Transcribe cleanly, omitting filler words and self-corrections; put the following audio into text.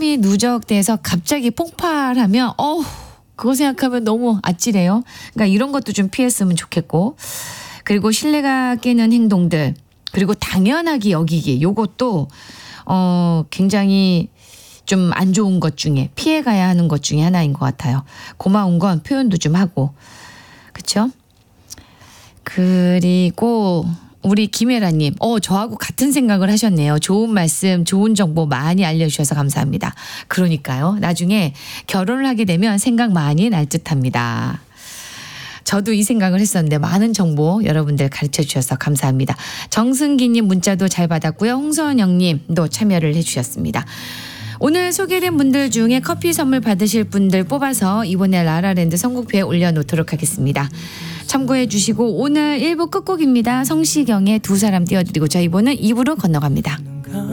사람이 누적돼서 갑자기 폭발하면 그거 생각하면 너무 아찔해요. 그러니까 이런 것도 좀 피했으면 좋겠고. 그리고 신뢰가 깨는 행동들, 그리고 당연하게 여기기, 요것도 굉장히 좀 안 좋은 것 중에 피해가야 하는 것 중에 하나인 것 같아요. 고마운 건 표현도 좀 하고. 그렇죠? 그리고 우리 김혜라님, 저하고 같은 생각을 하셨네요. 좋은 말씀, 좋은 정보 많이 알려주셔서 감사합니다. 그러니까요. 나중에 결혼을 하게 되면 생각 많이 날 듯합니다. 저도 이 생각을 했었는데 많은 정보 여러분들 가르쳐 주셔서 감사합니다. 정승기님 문자도 잘 받았고요. 홍선영님도 참여를 해주셨습니다. 오늘 소개된 분들 중에 커피 선물 받으실 분들 뽑아서 이번에 라라랜드 선곡표에 올려놓도록 하겠습니다. 참고해 주시고 오늘 1부 끝곡입니다. 성시경의 두 사람 띄워드리고 저희 2부는 2부로 건너갑니다.